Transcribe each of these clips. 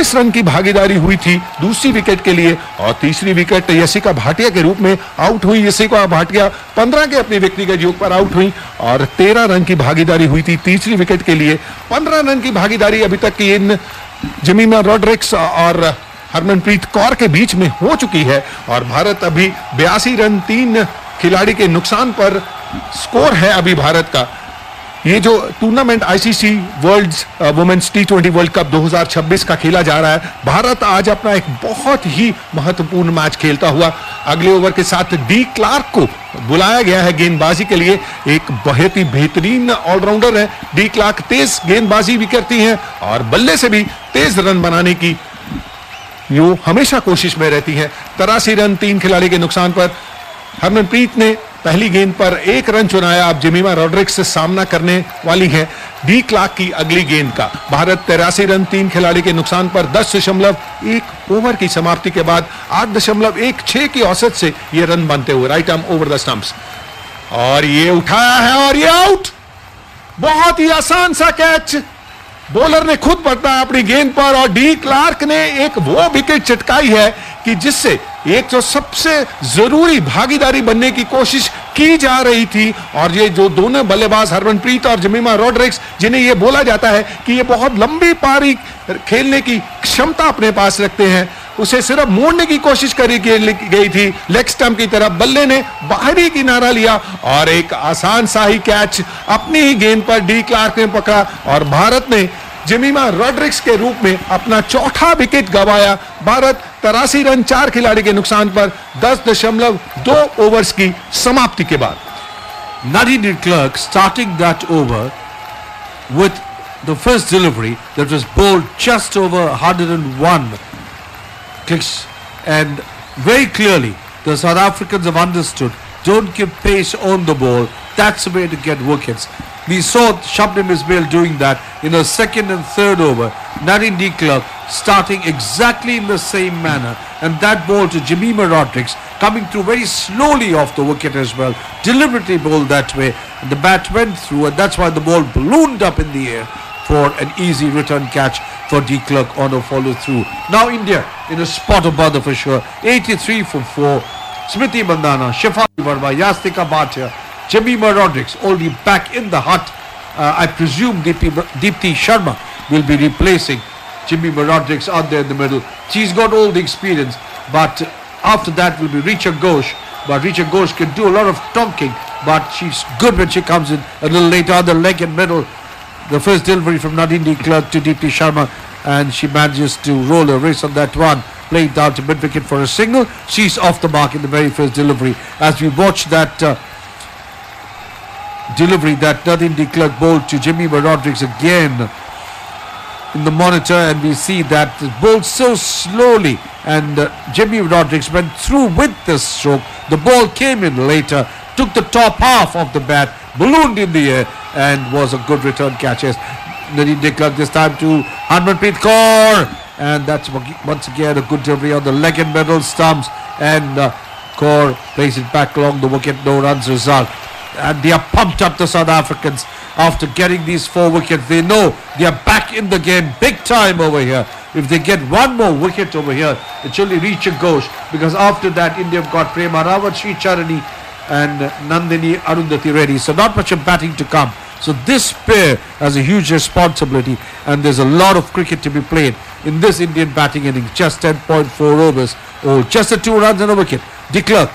26 run की भागीदारी हुई थी दूसरी विकेट के लिए, और तीसरी विकेट यशिका भाटिया के रूप में आउट हुई। यशिका भाटिया 15 के अपने व्यक्तिगत योग पर आउट हुई और 13 रन की भागीदारी हुई थी तीसरी विकेट के लिए। 15 रन की भागीदारी अभी तक की इन जेमिमा रॉड्रिक्स और हरमनप्रीत कौर के बीच में हो चुकी है, और भारत अभी 82 रन 3 खिलाड़ी के नुकसान पर स्कोर है अभी भारत का। ये जो टूर्नामेंट आईसीसी वर्ल्ड वुमेन्स टी20 वर्ल्ड कप 2026 का खेला जा रहा है, भारत आज अपना एक बहुत ही महत्वपूर्ण मैच खेलता हुआ अगले ओवर के साथ डी क्लार्क को बुलाया गया है गेंदबाजी के लिए। एक बहुत ही बेहतरीन ऑलराउंडर है डी क्लार्क, तेज गेंदबाजी भी करती हैं और बल्ले से भी तेज रन बनाने की जो हमेशा कोशिश में रहती है। 83 रन 3 खिलाड़ी के नुकसान पर हरमनप्रीत ने पहली गेंद पर 1 रन चुनाया। अब जेमिमा रॉड्रिक्स से सामना करने वाली है डी क्लार्क की अगली गेंद का। भारत 83 रन 3 खिलाड़ी के नुकसान पर 10.1 ओवर की समाप्ति के बाद 8.16 की औसत से ये रन बनते हुए right arm over the stumps, और ये उठाया है और ये आउट। बहुत ही आसान सा कैच, बॉलर ने खुद पकड़ा अपनी गेंद पर, और डी क्लार्क ने एक वो विकेट चटकाई है कि जिससे एक जो सबसे जरूरी भागीदारी बनने की कोशिश की जा रही थी, और ये जो दोनों बल्लेबाज हरमनप्रीत और जेमिमा रॉड्रिक्स, जिन्हें ये बोला जाता है कि ये बहुत लंबी पारी खेलने की क्षमता अपने पास रखते हैं, उसे सिर्फ मोड़ने की कोशिश करी गई थी लेग स्टंप की तरफ। बल्ले ने बाहरी किनारा लिया और एक आसान सा ही कैच अपनी ही गेंद पर डी क्लार्क ने पकड़ा, और भारत ने जेमिमा रॉड्रिक्स के रूप में अपना चौथा विकेट गंवाया। भारत 83 रन 4 खिलाड़ी के नुकसान पर 10.2 ओवर्स की समाप्ति के बाद। Nadine de Klerk starting that over with the first delivery that was bowled just over 101 clicks, and very clearly the South Africans have understood, don't give pace on the ball, that's the way to get wickets. We saw Shabnim Ismail doing that in the second and third over. Nadine de Klerk starting exactly in the same manner, and that ball to Jemima Rodrigues coming through very slowly off the wicket as well, deliberately bowled that way, and the bat went through, and that's why the ball ballooned up in the air for an easy return catch for de Klerk on a follow through. Now India in a spot of bother for sure. 83 for 4. Smriti Mandhana, Shefali Verma, Yastika Bhatia, Jemima Rodrigues already back in the hut. I presume Deepti Sharma will be replacing Jemima Rodrigues out there in the middle. She's got all the experience, but after that will be Richa Ghosh. But Richa Ghosh can do a lot of talking, but she's good when she comes in a little later on the leg and middle. The first delivery from Nadine de Klerk to Deepti Sharma, and she manages to roll a race on that one, play it down to mid wicket for a single. She's off the mark in the very first delivery. As we watch that delivery that Nadine de Klerk bowled to Jemima Rodrigues again in the monitor, and we see that it bowled so slowly, and Jemima Rodrigues went through with the stroke. The ball came in later, took the top half of the bat, ballooned in the air, and was a good return catch. Yes, Nadine de Klerk this time to Harmanpreet Kaur, and that's once again a good delivery on the leg and middle stumps, and Kaur plays it back along the wicket, no runs result. And they are pumped up, the South Africans, after getting these 4 wickets. They know they are back in the game big time over here. If they get one more wicket over here, it should reach a Ghosh, because after that India have got Prema Rawat, Sri Charani and Nandini Arundhati Reddy, so not much of batting to come. So this pair has a huge responsibility, and there's a lot of cricket to be played in this Indian batting innings. Just 10.4 overs, just the 2 runs and a wicket. De Klerk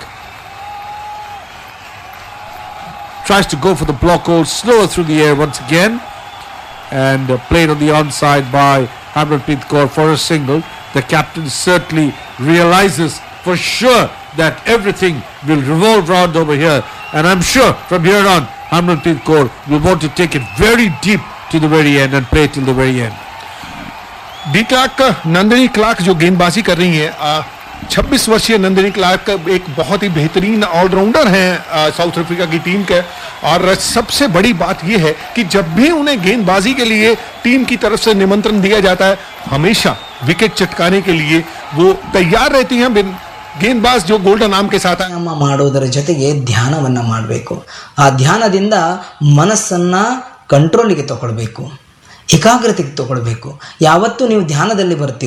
tries to go for the block hole, slower through the air once again, and played on the onside by Harmanpreet Kaur for a single. The captain certainly realizes for sure that everything will revolve round over here, and I'm sure from here on Harmanpreet Kaur will want to take it very deep to the very end and play till the very end. De Klerk, Nandini Clark जो गेंदबाजी कर रही है, 26 वर्षीय Nandini Clark एक बहुत ही बेहतरीन allrounder हैं साउथ अफ्रीका की टीम के, और सबसे बड़ी बात यह है कि जब भी उन्हें गेंदबाजी के लिए टीम की तरफ से निमंत्रण दिया जाता है, हमेशा विकेट चटकाने के लिए वो तैयार रहती हैं। गेंदबाज जो गोल्डन आर्म के साथ ಮಾಡೋದರ ಜೊತೆಗೆ ಧ್ಯಾನವನ್ನ ಮಾಡಬೇಕು. ಆ ಧ್ಯಾನದಿಂದ ಮನಸ್ಸನ್ನ ಕಂಟ್ರೋಲ್ಗೆ ತಗೊಳ್ಬೇಕು, ಏಕಾಗ್ರತೆಗೆ ತಗೊಳ್ಬೇಕು. ಯಾವತ್ತು ನೀವು ಧ್ಯಾನದಲ್ಲಿ ಬರ್ತೀವಿ